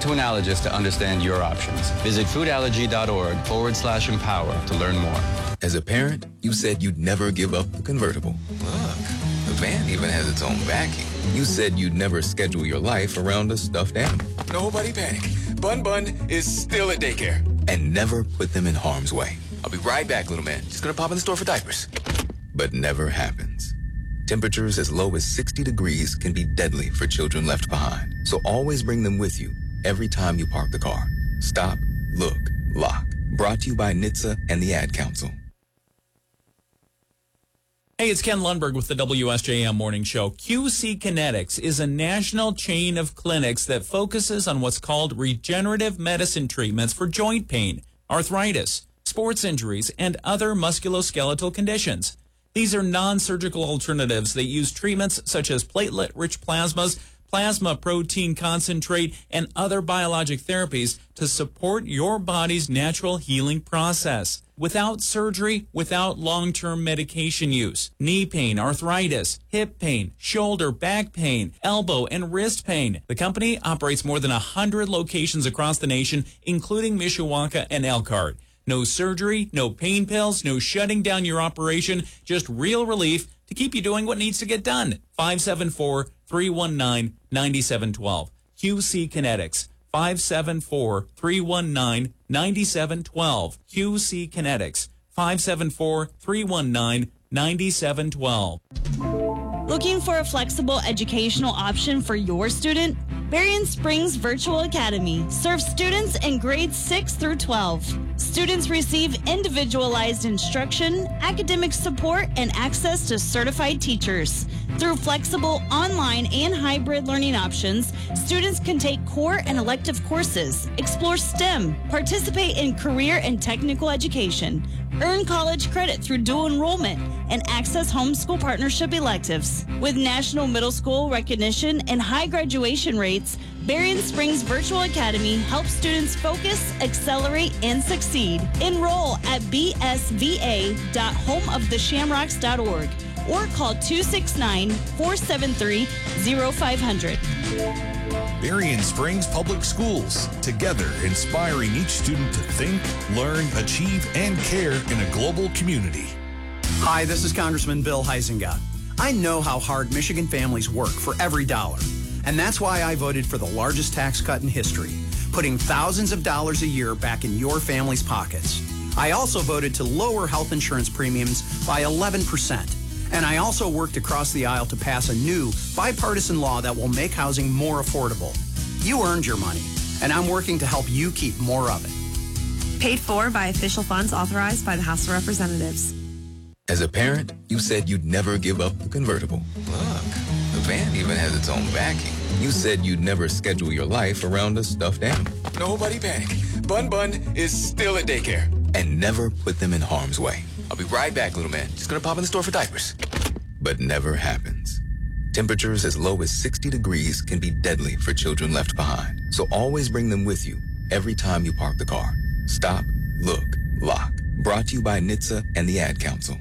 to an allergist to understand your options. Visit foodallergy.org/empower to learn more. As a parent, you said you'd never give up the convertible. Look, the van even has its own backing. You said you'd never schedule your life around a stuffed animal. Nobody panic. Bun Bun is still at daycare. And never put them in harm's way. I'll be right back, little man. Just gonna pop in the store for diapers. But never happens. Temperatures as low as 60 degrees can be deadly for children left behind. So always bring them with you every time you park the car. Stop, look, lock. Brought to you by NHTSA and the Ad Council. Hey, it's Ken Lundberg with the WSJM Morning Show. QC Kinetics is a national chain of clinics that focuses on what's called regenerative medicine treatments for joint pain, arthritis, sports injuries, and other musculoskeletal conditions. These are non-surgical alternatives that use treatments such as platelet-rich plasmas, plasma protein concentrate, and other biologic therapies to support your body's natural healing process. Without surgery, without long-term medication use. Knee pain, arthritis, hip pain, shoulder, back pain, elbow, and wrist pain. The company operates more than 100 locations across the nation, including Mishawaka and Elkhart. No surgery, no pain pills, no shutting down your operation, just real relief to keep you doing what needs to get done. 574-319-9712. QC Kinetics. 574-319-9712. QC Kinetics. 574-319-9712. Looking for a flexible educational option for your student? Berrien Springs Virtual Academy serves students in grades 6 through 12. Students receive individualized instruction, academic support, and access to certified teachers. Through flexible online and hybrid learning options, students can take core and elective courses, explore STEM, participate in career and technical education, earn college credit through dual enrollment, and access homeschool partnership electives. With national middle school recognition and high graduation rates, Berrien Springs Virtual Academy helps students focus, accelerate, and succeed. Enroll at bsva.homeoftheshamrocks.org or call 269-473-0500. Berrien Springs Public Schools, together inspiring each student to think, learn, achieve, and care in a global community. Hi, this is Congressman Bill Huizenga. I know how hard Michigan families work for every dollar, and that's why I voted for the largest tax cut in history, putting thousands of dollars a year back in your family's pockets. I also voted to lower health insurance premiums by 11%. And I also worked across the aisle to pass a new bipartisan law that will make housing more affordable. You earned your money, and I'm working to help you keep more of it. Paid for by official funds authorized by the House of Representatives. As a parent, you said you'd never give up the convertible. Look, the van even has its own backing. You said you'd never schedule your life around a stuffed animal. Nobody panic. Bun Bun is still at daycare. And never put them in harm's way. I'll be right back, little man. Just gonna pop in the store for diapers. But never happens. Temperatures as low as 60 degrees can be deadly for children left behind. So always bring them with you every time you park the car. Stop, look, lock. Brought to you by NHTSA and the Ad Council.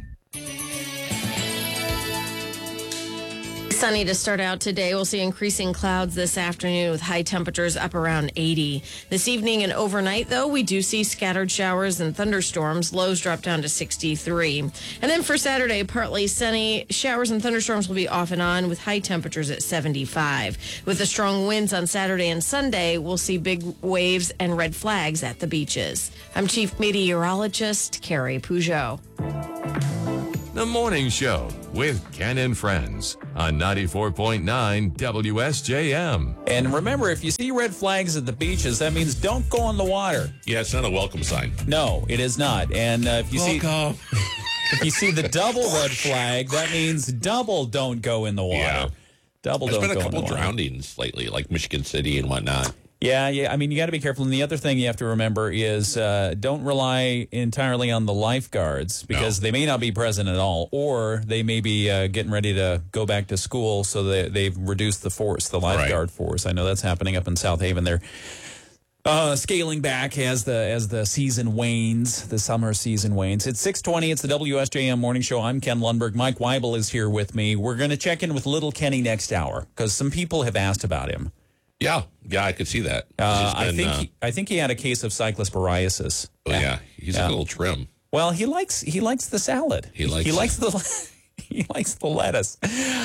Sunny to start out today. We'll see increasing clouds this afternoon with high temperatures up around 80. This evening and overnight, though, we do see scattered showers and thunderstorms. Lows drop down to 63. And then for Saturday, partly sunny. Showers and thunderstorms will be off and on with high temperatures at 75. With the strong winds on Saturday and Sunday, we'll see big waves and red flags at the beaches. I'm Chief Meteorologist Carrie Peugeot. The Morning Show with Ken and Friends on 94.9 WSJM. And remember, if you see red flags at the beaches, that means don't go in the water. Yeah, it's not a welcome sign. No, it is not. And if you see the double red flag, that means double don't go in the water. Yeah. Double There's don't go in the been a couple water. drownings lately, like Michigan City and whatnot. Yeah. I mean, you got to be careful. And the other thing you have to remember is don't rely entirely on the lifeguards because they may not be present at all, or they may be getting ready to go back to school, so they've reduced the force, the lifeguard force. I know that's happening up in South Haven. They're scaling back as the season wanes, the summer season wanes. It's 6:20. It's the WSJM Morning Show. I'm Ken Lundberg. Mike Weibel is here with me. We're going to check in with little Kenny next hour because some people have asked about him. Yeah, I could see that. I think he had a case of cyclosporiasis. Oh yeah, he's a little trim. Well, he likes the salad. He likes the lettuce.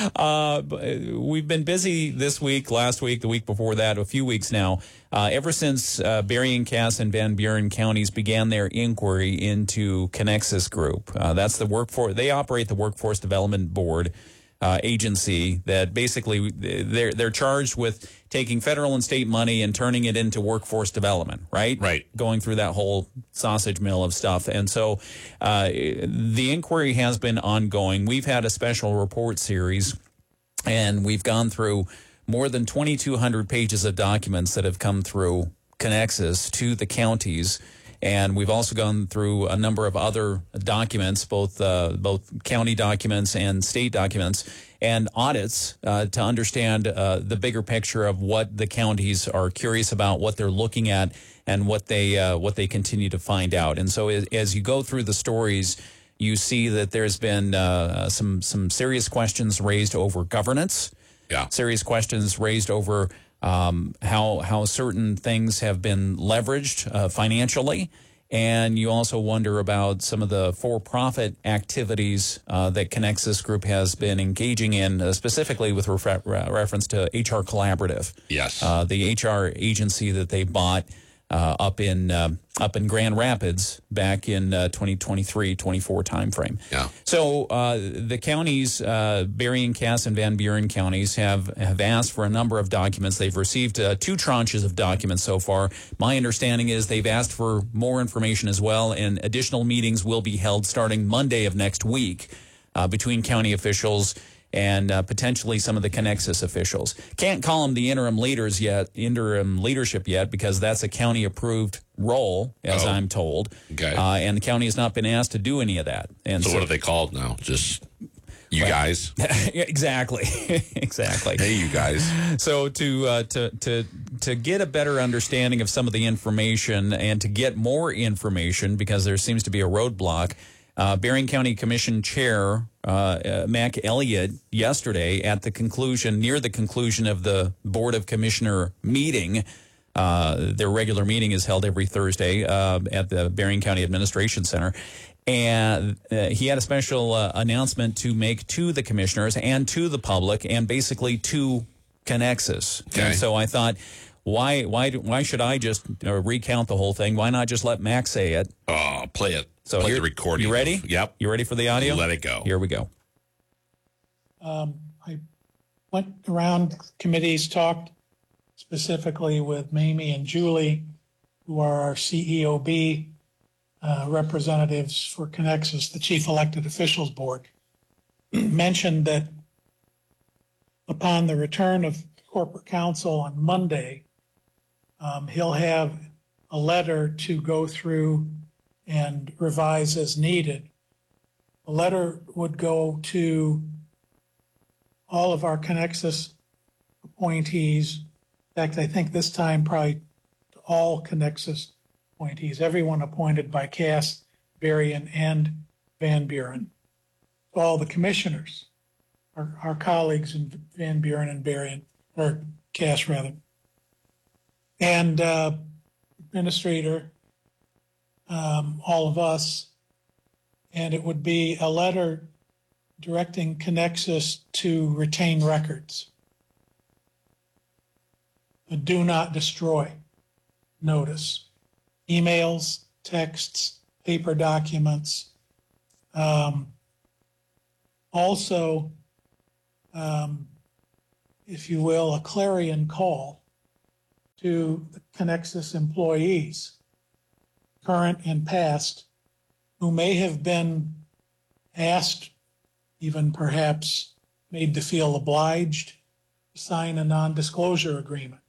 We've been busy this week, last week, the week before that, a few weeks now. Ever since Berrien, Cass, and Van Buren counties began their inquiry into Connexus Group. That's the workforce. They operate the Workforce Development Board agency that basically they're charged with taking federal and state money and turning it into workforce development, right? Right. Going through that whole sausage mill of stuff. And so the inquiry has been ongoing. We've had a special report series, and we've gone through more than 2,200 pages of documents that have come through Connexus to the counties. And we've also gone through a number of other documents, both county documents and state documents, and audits to understand the bigger picture of what the counties are curious about, what they're looking at, and what they continue to find out. And so as you go through the stories, you see that there's been some serious questions raised over governance. Yeah. Serious questions raised over how certain things have been leveraged financially. And you also wonder about some of the for-profit activities that Connexus Group has been engaging in, specifically with reference to HR Collaborative. Yes. The HR agency that they bought up in Grand Rapids back in 2023-24 timeframe. Yeah. So the counties, Berrien, Cass, and Van Buren counties have asked for a number of documents. They've received 2 tranches of documents so far. My understanding is they've asked for more information as well, and additional meetings will be held starting Monday of next week between county officials and potentially some of the Connexus officials. Can't call them the interim leadership yet, because that's a county-approved role, as I'm told. Okay. And the county has not been asked to do any of that. And so what are they called now? Just you guys? Exactly. Exactly. Hey, you guys. So to get a better understanding of some of the information and to get more information, because there seems to be a roadblock, Berrien County Commission Chair Mac Elliott yesterday, near the conclusion of the Board of Commissioner meeting, their regular meeting is held every Thursday at the Berrien County Administration Center, and he had a special announcement to make to the commissioners and to the public, and basically to Connexus. Okay. And so I thought, why should I just recount the whole thing? Why not just let Mac say it? Oh, play it. So play the recording. You ready? Yep. You ready for the audio? Let it go. Here we go. I went around committees, talked specifically with Mamie and Julie, who are our CEOB representatives for Connexus, the Chief Elected Officials Board, mentioned that upon the return of corporate counsel on Monday, he'll have a letter to go through and revise as needed. The letter would go to all of our Connexus appointees. In fact, I think this time probably to all Connexus appointees, everyone appointed by Cass, Berrien, and Van Buren. All the commissioners, our colleagues in Van Buren and Berrien, or Cass rather, and administrator, all of us, and it would be a letter directing Connexus to retain records. A do not destroy notice. Emails, texts, paper documents. Also, if you will, a clarion call to the Connexus employees, current and past, who may have been asked, even perhaps made to feel obliged, to sign a non-disclosure agreement.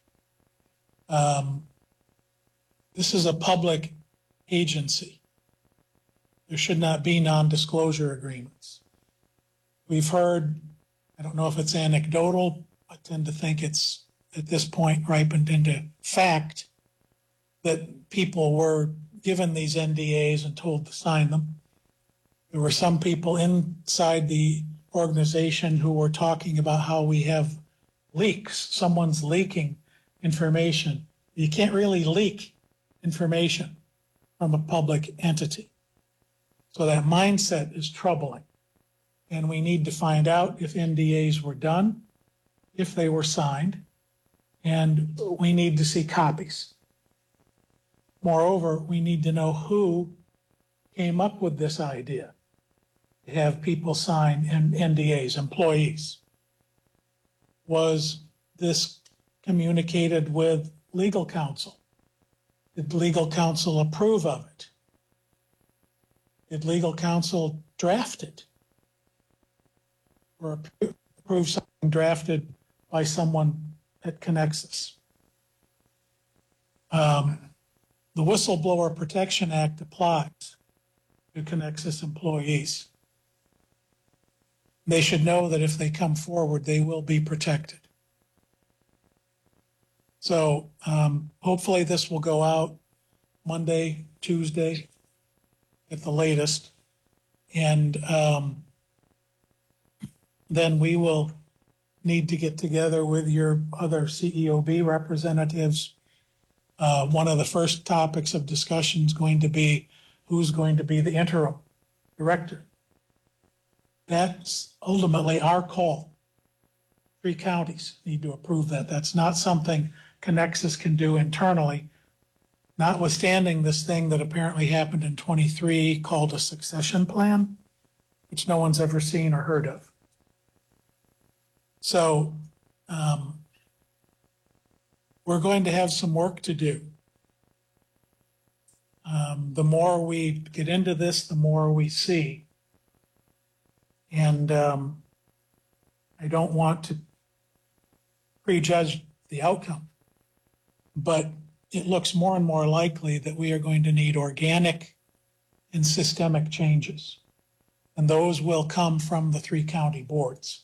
This is a public agency. There should not be non-disclosure agreements. We've heard, I don't know if it's anecdotal, I tend to think it's at this point ripened into fact, that people were given these NDAs and told to sign them. There were some people inside the organization who were talking about how we have leaks. Someone's leaking information. You can't really leak information from a public entity. So that mindset is troubling. And we need to find out if NDAs were done, if they were signed, and we need to see copies. Moreover, we need to know who came up with this idea to have people sign NDAs, employees. Was this communicated with legal counsel? Did legal counsel approve of it? Did legal counsel draft it? Or approve something drafted by someone at Connexus? The Whistleblower Protection Act applies to Connexus employees. They should know that if they come forward, they will be protected. So hopefully this will go out Monday, Tuesday at the latest. And then we will need to get together with your other CEOB representatives. One of the first topics of discussion is going to be who's going to be the interim director. That's ultimately our call. 3 counties need to approve that. That's not something Connexus can do internally, notwithstanding this thing that apparently happened in 23 called a succession plan, which no one's ever seen or heard of. So we're going to have some work to do. The more we get into this, the more we see. And I don't want to prejudge the outcome, but it looks more and more likely that we are going to need organic and systemic changes. And those will come from the 3 county boards.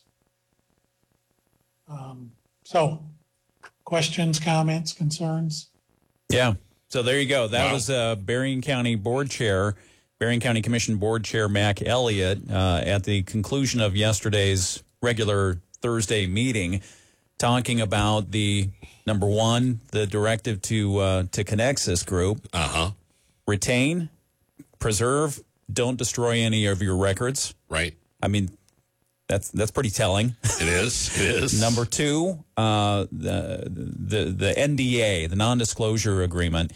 So questions, comments, concerns? Yeah. So there you go. That was Berrien County Board Chair, Berrien County Commission Board Chair Mac Elliott at the conclusion of yesterday's regular Thursday meeting, talking about the number one, the directive to Connexus Group. Retain, preserve, don't destroy any of your records. Right. I mean, that's pretty telling. It is. It is. Number 2, the NDA, the non-disclosure agreement.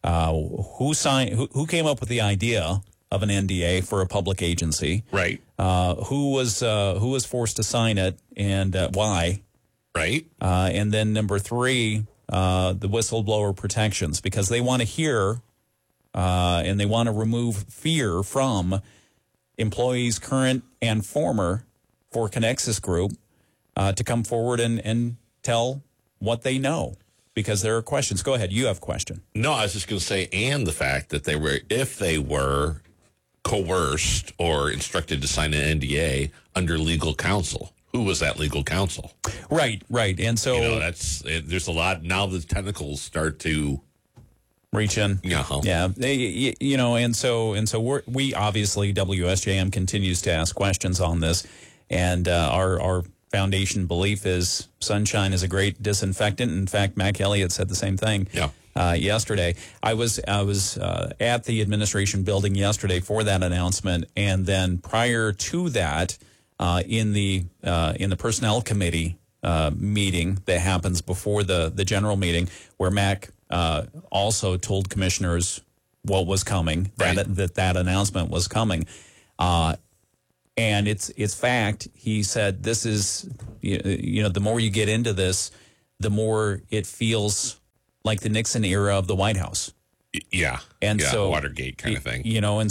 Who came up with the idea of an NDA for a public agency? Right. Who was forced to sign it, and why? Right. And then number 3, the whistleblower protections, because they want to hear and they want to remove fear from employees, current and former, for Connexus Group to come forward and tell what they know, because there are questions. Go ahead. You have a question. No, I was just going to say, and the fact that if they were coerced or instructed to sign an NDA under legal counsel, who was that legal counsel? Right. And so, there's a lot now. The tentacles start to reach in. Uh-huh. Yeah. And so we obviously, WSJM continues to ask questions on this. And our foundation belief is sunshine is a great disinfectant. In fact, Mac Elliott said the same thing yesterday. I was at the administration building yesterday for that announcement, and then prior to that, in the personnel committee meeting that happens before the general meeting, where Mac also told commissioners what was coming, that announcement was coming. And it's fact. He said, this is, the more you get into this, the more it feels like the Nixon era of the White House. Yeah. And so Watergate kind of thing. And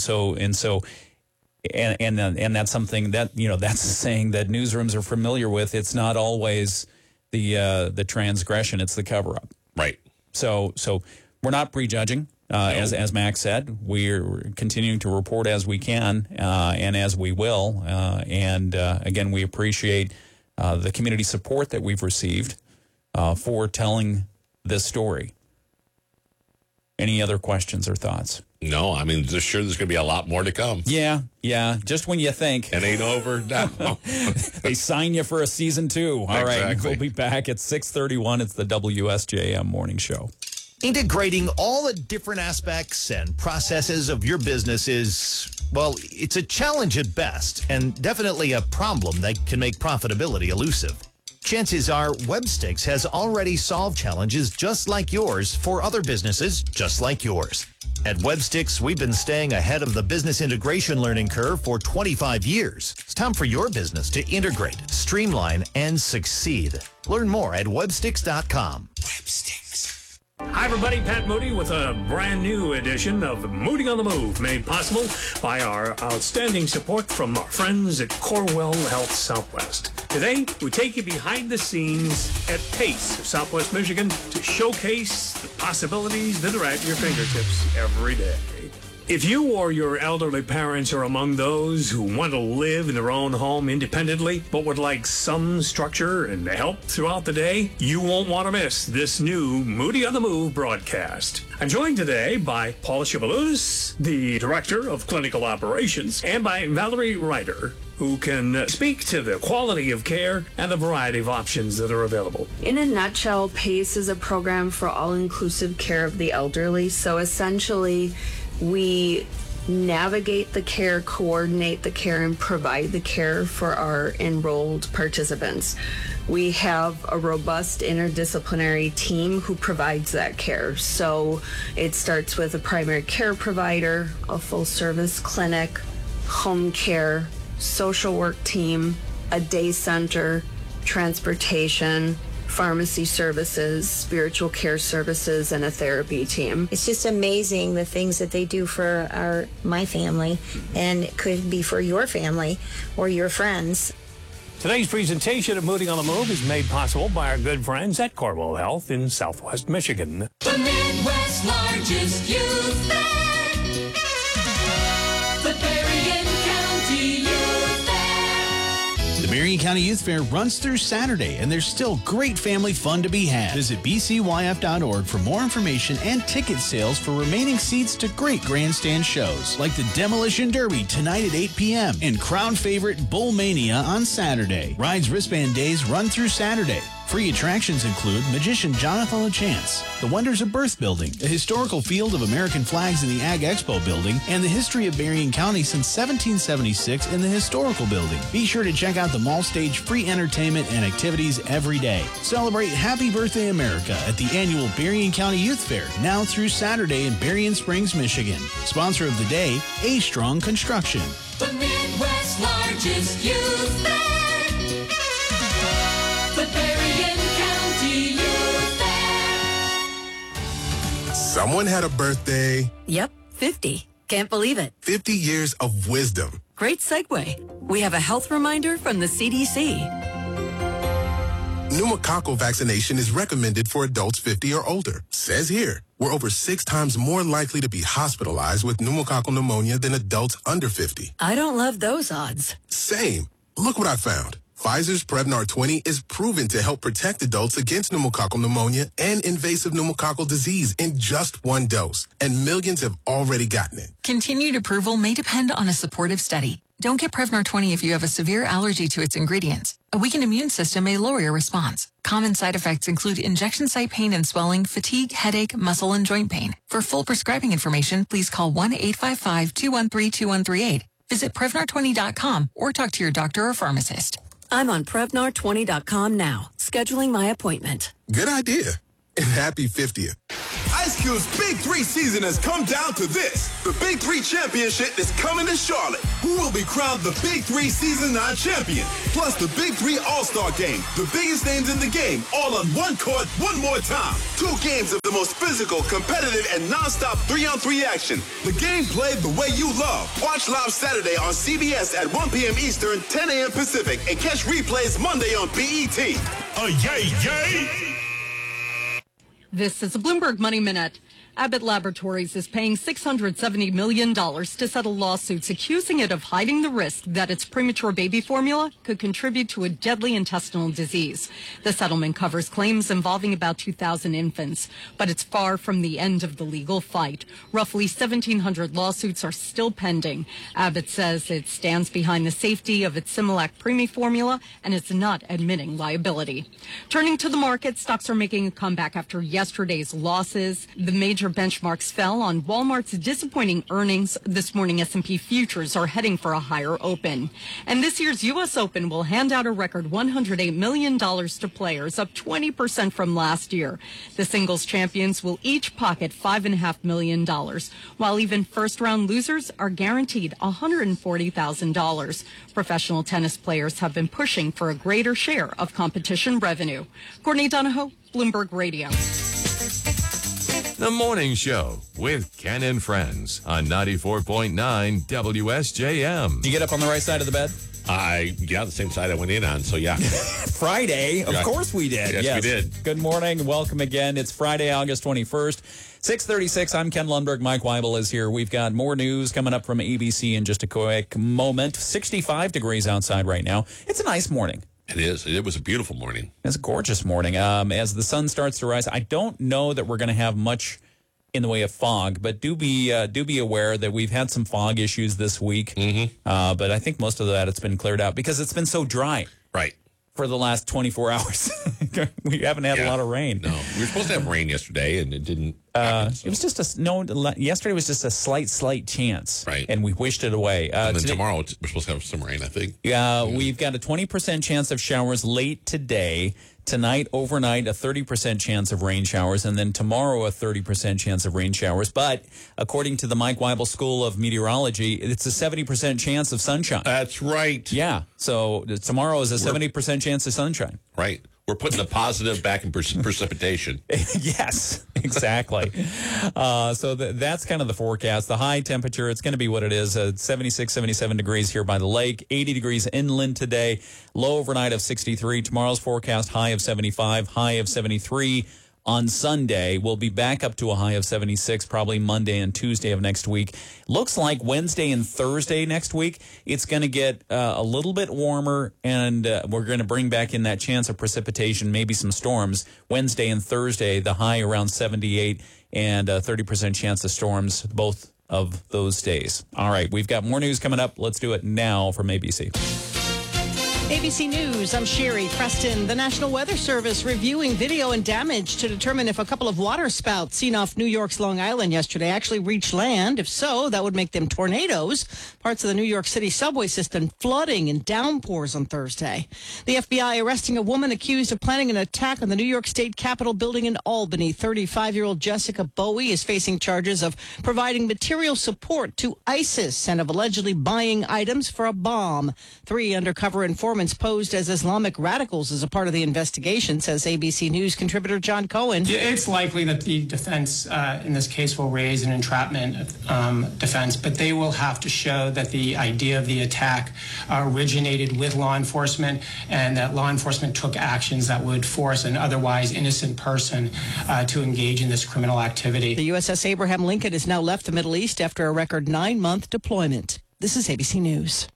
that's something that, that's a saying that newsrooms are familiar with. It's not always the transgression, it's the cover up. Right. So we're not prejudging. As Max said, we're continuing to report as we can and as we will. Again, we appreciate the community support that we've received for telling this story. Any other questions or thoughts? No, I mean, there's going to be a lot more to come. Yeah. Just when you think. It ain't over now. They sign you for a season 2. All right, Exactly. we'll be back at 6:31. It's the WSJM Morning Show. Integrating all the different aspects and processes of your business is, well, it's a challenge at best and definitely a problem that can make profitability elusive. Chances are Webstix has already solved challenges just like yours for other businesses just like yours. At Webstix, we've been staying ahead of the business integration learning curve for 25 years. It's time for your business to integrate, streamline, and succeed. Learn more at webstix.com. Hi, everybody. Pat Moody with a brand new edition of Moody on the Move, made possible by our outstanding support from our friends at Corewell Health Southwest. Today, we take you behind the scenes at PACE of Southwest Michigan to showcase the possibilities that are at your fingertips every day. If you or your elderly parents are among those who want to live in their own home independently, but would like some structure and help throughout the day, you won't want to miss this new Moody on the Move broadcast. I'm joined today by Paul Shibaludis, the Director of Clinical Operations, and by Valerie Ryder, who can speak to the quality of care and the variety of options that are available. In a nutshell, PACE is a program for all-inclusive care of the elderly. So essentially, we navigate the care, coordinate the care, and provide the care for our enrolled participants. We have a robust interdisciplinary team who provides that care. So it starts with a primary care provider, a full-service clinic, home care, social work team, a day center, transportation, pharmacy services, spiritual care services, and a therapy team. It's just amazing the things that they do for my family, and it could be for your family or your friends. Today's presentation of Moody on the Move is made possible by our good friends at Corewell Health in Southwest Michigan. The Midwest's largest youth fair. The Berrien County Youth Fair. The Berrien County Youth Fair runs through Saturday, and there's still great family fun to be had. Visit bcyf.org for more information and ticket sales for remaining seats to great grandstand shows, like the Demolition Derby tonight at 8 p.m. and crowd favorite Bull Mania on Saturday. Rides Wristband Days run through Saturday. Free attractions include Magician Jonathan LaChance, the Wonders of Birth Building, the historical field of American flags in the Ag Expo Building, and the history of Berrien County since 1776 in the Historical Building. Be sure to check out the mall stage free entertainment and activities every day. Celebrate Happy Birthday America at the annual Berrien County Youth Fair, now through Saturday in Berrien Springs, Michigan. Sponsor of the day, A Strong Construction. The Midwest's largest youth fair. The Berrien County Youth Fair. Someone had a birthday. Yep, 50. Can't believe it. 50 years of wisdom. Great segue. We have a health reminder from the CDC. Pneumococcal vaccination is recommended for adults 50 or older. Says here, we're over 6 times more likely to be hospitalized with pneumococcal pneumonia than adults under 50. I don't love those odds. Same. Look what I found. Pfizer's Prevnar 20 is proven to help protect adults against pneumococcal pneumonia and invasive pneumococcal disease in just 1 dose, and millions have already gotten it. Continued approval may depend on a supportive study. Don't get Prevnar 20 if you have a severe allergy to its ingredients. A weakened immune system may lower your response. Common side effects include injection site pain and swelling, fatigue, headache, muscle, and joint pain. For full prescribing information, please call 1-855-213-2138. Visit Prevnar20.com or talk to your doctor or pharmacist. I'm on Prevnar20.com now, scheduling my appointment. Good idea. And happy 50th. Ice Cube's Big 3 season has come down to this. The Big 3 Championship is coming to Charlotte. Who will be crowned the Big 3 Season 9 champion? Plus the Big 3 All-Star Game. The biggest names in the game, all on one court, one more time. 2 games of the most physical, competitive, and non-stop 3-on-3 action. The game played the way you love. Watch live Saturday on CBS at 1 p.m. Eastern, 10 a.m. Pacific, and catch replays Monday on BET. Yay, yay! This is a Bloomberg Money Minute. Abbott Laboratories is paying $670 million to settle lawsuits accusing it of hiding the risk that its premature baby formula could contribute to a deadly intestinal disease. The settlement covers claims involving about 2,000 infants, but it's far from the end of the legal fight. Roughly 1,700 lawsuits are still pending. Abbott says it stands behind the safety of its Similac Premi formula and is not admitting liability. Turning to the market, stocks are making a comeback after yesterday's losses. The major benchmarks fell on Walmart's disappointing earnings. This morning, S&P futures are heading for a higher open. And this year's U.S. Open will hand out a record $108 million to players, up 20% from last year. The singles champions will each pocket $5.5 million, while even first-round losers are guaranteed $140,000. Professional tennis players have been pushing for a greater share of competition revenue. Courtney Donahoe, Bloomberg Radio. The Morning Show with Ken and Friends on 94.9 WSJM. Did you get up on the right side of the bed? The same side I went in on, so yeah. Friday? Of course we did. Yes, we did. Good morning. Welcome again. It's Friday, August 21st. 6:36. I'm Ken Lundberg. Mike Weibel is here. We've got more news coming up from ABC in just a quick moment. 65 degrees outside right now. It's a nice morning. It is. It was a beautiful morning. It's a gorgeous morning. As the sun starts to rise, I don't know that we're going to have much in the way of fog, but do be aware that we've had some fog issues this week. But I think most of that it's been cleared out because it's been so dry. Right. For the last 24 hours. We haven't had a lot of rain. No. We were supposed to have rain yesterday, and it didn't happen. It was just yesterday was just a slight chance. Right. And we wished it away. And then tomorrow, we're supposed to have some rain, I think. We've got a 20% chance of showers late today. Tonight, overnight, a 30% chance of rain showers, and then tomorrow, a 30% chance of rain showers. But according to the Mike Weibel School of Meteorology, it's a 70% chance of sunshine. That's right. Yeah. So tomorrow is a 70% chance of sunshine. Right. We're putting the positive back in precipitation. Yes, exactly. So that's kind of the forecast. The high temperature, it's going to be what it is, 76, 77 degrees here by the lake, 80 degrees inland today, low overnight of 63. Tomorrow's forecast, high of 75, high of 73. On Sunday, we'll be back up to a high of 76, probably Monday and Tuesday of next week. Looks like Wednesday and Thursday next week, it's going to get a little bit warmer, and we're going to bring back in that chance of precipitation, maybe some storms. Wednesday and Thursday, the high around 78 and 30% chance of storms, both of those days. All right, we've got more news coming up. Let's do it now from ABC. ABC News, I'm Sherry Preston. The National Weather Service reviewing video and damage to determine if a couple of water spouts seen off New York's Long Island yesterday actually reached land. If so, that would make them tornadoes. Parts of the New York City subway system flooding and downpours on Thursday. The FBI arresting a woman accused of planning an attack on the New York State Capitol building in Albany. 35-year-old Jessica Bowie is facing charges of providing material support to ISIS and of allegedly buying items for a bomb. 3 undercover informants posed as Islamic radicals as a part of the investigation, says ABC News contributor John Cohen. It's likely that the defense in this case will raise an entrapment defense, but they will have to show that the idea of the attack originated with law enforcement and that law enforcement took actions that would force an otherwise innocent person to engage in this criminal activity. The USS Abraham Lincoln has now left the Middle East after a record 9-month deployment. This is ABC News.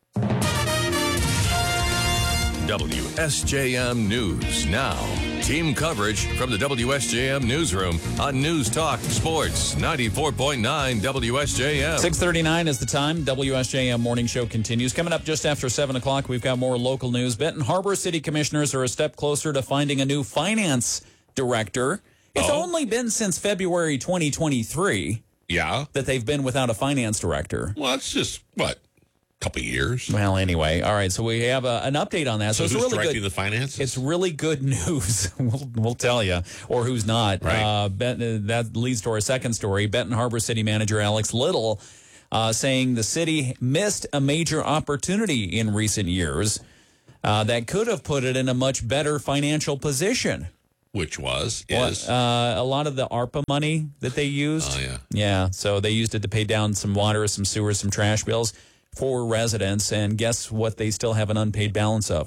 WSJM News Now. Team coverage from the WSJM Newsroom on News Talk Sports 94.9 WSJM. 6:39 is the time. WSJM Morning Show continues. Coming up just after 7 o'clock, we've got more local news. Benton Harbor City Commissioners are a step closer to finding a new finance director. It's only been since February 2023 that they've been without a finance director. Well, it's just, couple of years. Well, anyway, all right. So we have an update on that. So it's who's really directing good. The finances? It's really good news. we'll tell you, or who's not. Right. That leads to our second story. Benton Harbor City Manager Alex Little saying the city missed a major opportunity in recent years that could have put it in a much better financial position. Which is a lot of the ARPA money that they used. Oh, yeah. Yeah. So they used it to pay down some water, some sewer, some trash bills for residents, and guess what they still have an unpaid balance of?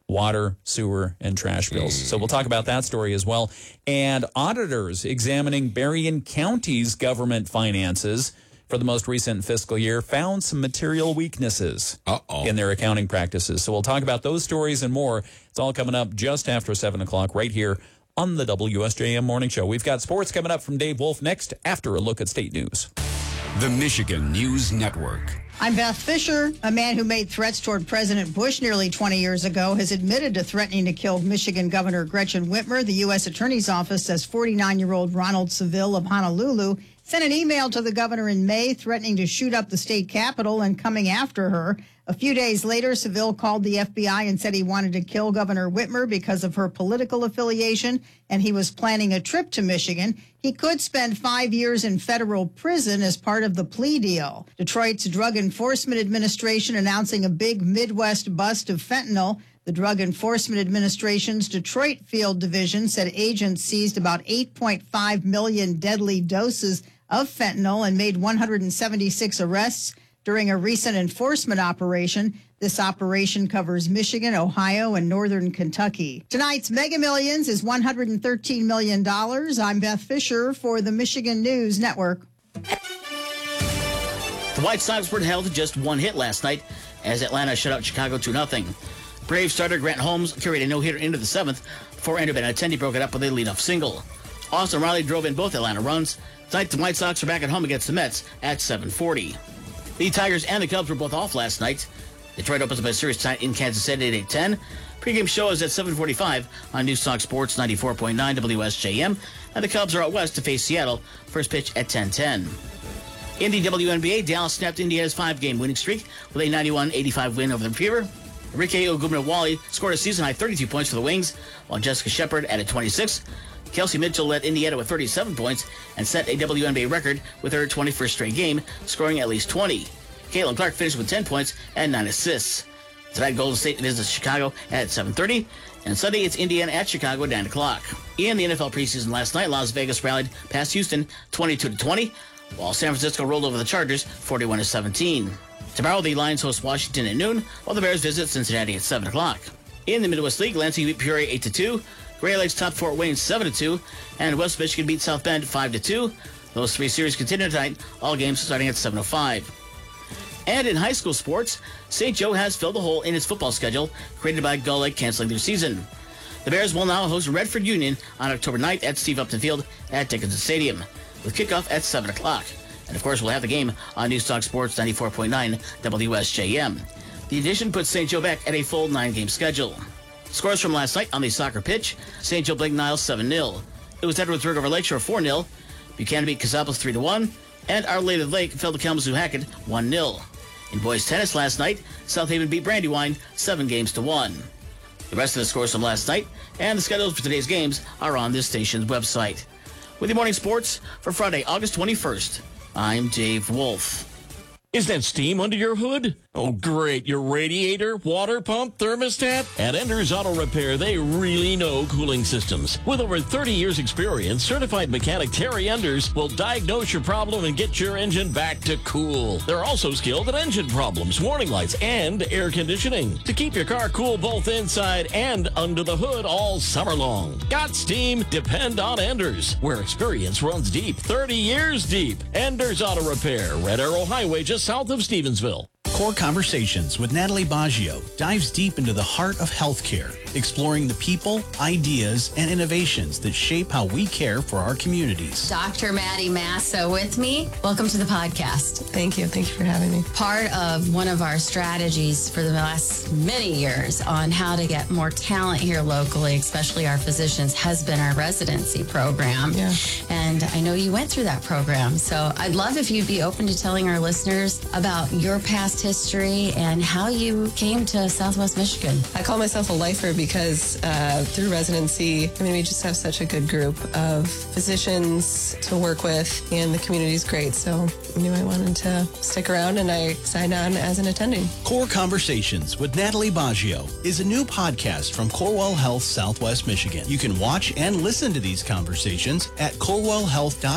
water, sewer, and trash bills. So we'll talk about that story as well. And auditors examining Berrien County's government finances for the most recent fiscal year found some material weaknesses in their accounting practices. So we'll talk about those stories and more. It's all coming up just after 7 o'clock right here on the WSJM Morning Show. We've got sports coming up from Dave Wolf next after a look at state news. The Michigan News Network. I'm Beth Fisher. A man who made threats toward President Bush nearly 20 years ago has admitted to threatening to kill Michigan Governor Gretchen Whitmer. The U.S. Attorney's Office says 49-year-old Ronald Seville of Honolulu sent an email to the governor in May threatening to shoot up the state capitol and coming after her. A few days later, Seville called the FBI and said he wanted to kill Governor Whitmer because of her political affiliation, and he was planning a trip to Michigan. He could spend 5 years in federal prison as part of the plea deal. Detroit's Drug Enforcement Administration announcing a big Midwest bust of fentanyl. The Drug Enforcement Administration's Detroit Field Division said agents seized about 8.5 million deadly doses of fentanyl and made 176 arrests during a recent enforcement operation. This operation covers Michigan, Ohio, and northern Kentucky. Tonight's Mega Millions is $113 million. I'm Beth Fisher for the Michigan News Network. The White Sox were held to just one hit last night as Atlanta shut out Chicago 2-0. Braves starter Grant Holmes carried a no-hitter into the seventh before Ender Benintendi broke it up with a leadoff single. Austin Riley drove in both Atlanta runs. Tonight, the White Sox are back at home against the Mets at 7:40. The Tigers and the Cubs were both off last night. Detroit opens up a series tonight in Kansas City at 8:10. Pre-game show is at 7:45 on News Talk Sports 94.9 WSJM. And the Cubs are out west to face Seattle. First pitch at 10:10. In the WNBA, Dallas snapped Indiana's 5-game winning streak with a 91-85 win over the Fever. Rike Ogunbowale scored a season-high 32 points for the Wings, while Jessica Shepard added 26. Kelsey Mitchell led Indiana with 37 points and set a WNBA record with her 21st straight game, scoring at least 20. Caitlin Clark finished with 10 points and 9 assists. Tonight, Golden State visits Chicago at 7:30, and Sunday it's Indiana at Chicago at 9 o'clock. In the NFL preseason last night, Las Vegas rallied past Houston 22-20, while San Francisco rolled over the Chargers 41-17. Tomorrow, the Lions host Washington at noon, while the Bears visit Cincinnati at 7 o'clock. In the Midwest League, Lansing beat Peoria 8-2. Gray Lakes topped Fort Wayne 7-2, and West Michigan beat South Bend 5-2. Those three series continue tonight, all games starting at 7:05. And in high school sports, St. Joe has filled the hole in its football schedule created by Gull Lake canceling their season. The Bears will now host Redford Union on October 9th at Steve Upton Field at Dickinson Stadium, with kickoff at 7 o'clock. And of course, we'll have the game on News Talk Sports 94.9 WSJM. The addition puts St. Joe back at a full 9-game schedule. Scores from last night on the soccer pitch: St. Joe Blake Niles 7-0. It was Edwardsburg over Lakeshore 4-0. Buchanan beat Casablanca 3-1. And Our Lady of the Lake fell to Kalamazoo Hackett 1-0. In boys tennis last night, South Haven beat Brandywine 7-1. The rest of the scores from last night and the schedules for today's games are on this station's website. With your morning sports for Friday, August 21st, I'm Dave Wolf. Is that steam under your hood? Oh, great. Your radiator, water pump, thermostat? At Enders Auto Repair, they really know cooling systems. With over 30 years experience, certified mechanic Terry Enders will diagnose your problem and get your engine back to cool. They're also skilled at engine problems, warning lights, and air conditioning to keep your car cool both inside and under the hood all summer long. Got steam? Depend on Enders, where experience runs deep, 30 years deep. Enders Auto Repair, Red Arrow Highway, just south of Stevensville. Core Conversations with Natalie Baggio dives deep into the heart of healthcare, exploring the people, ideas, and innovations that shape how we care for our communities. Dr. Maddie Massa with me. Welcome to the podcast. Thank you. Thank you for having me. Part of one of our strategies for the last many years on how to get more talent here locally, especially our physicians, has been our residency program. Yeah. And I know you went through that program. So I'd love if you'd be open to telling our listeners about your past history and how you came to Southwest Michigan. I call myself a lifer because through residency, we just have such a good group of physicians to work with, and the community's great. So I knew I wanted to stick around, and I signed on as an attending. Core Conversations with Natalie Baggio is a new podcast from Corewell Health Southwest Michigan. You can watch and listen to these conversations at corewellhealth.com.